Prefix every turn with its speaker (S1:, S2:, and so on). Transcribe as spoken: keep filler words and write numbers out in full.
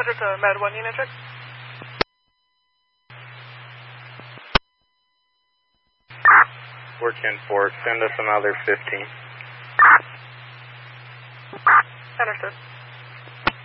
S1: Center to Med one unit check.
S2: We're ten four, send us another fifteen.
S1: Understood.